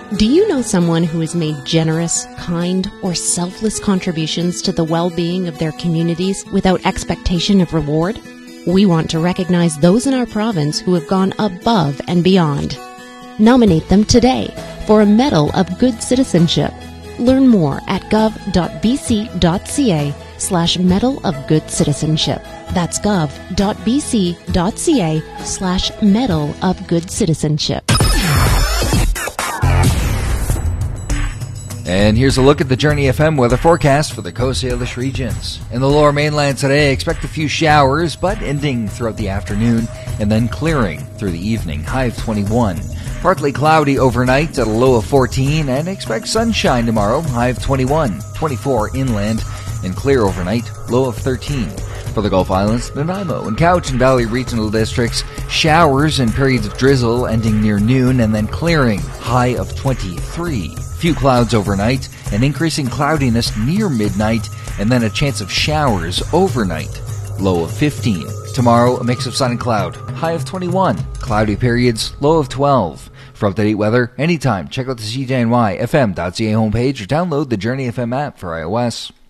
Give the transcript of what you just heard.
Do you know someone who has made generous, kind, or selfless contributions to the well-being of their communities without expectation of reward? We want to recognize those in our province who have gone above and beyond. Nominate them today for a Medal of Good Citizenship. Learn more at gov.bc.ca/Medal of Good Citizenship. That's gov.bc.ca/Medal of Good Citizenship. And here's a look at the Journey FM weather forecast for the Coast Salish regions. In the Lower Mainland today, expect a few showers, but ending throughout the afternoon and then clearing through the evening. High of 21. Partly cloudy overnight at a low of 14, and expect sunshine tomorrow. High of 21. 24 inland and clear overnight. Low of 13. For the Gulf Islands, Nanaimo and Cowichan Valley regional districts, showers and periods of drizzle ending near noon and then clearing. High of 23. Few clouds overnight and increasing cloudiness near midnight and then a chance of showers overnight. Low of 15. Tomorrow, a mix of sun and cloud. High of 21. Cloudy periods. Low of 12. For up-to-date weather, anytime, check out the CJNY FM.ca homepage or download the Journey FM app for iOS.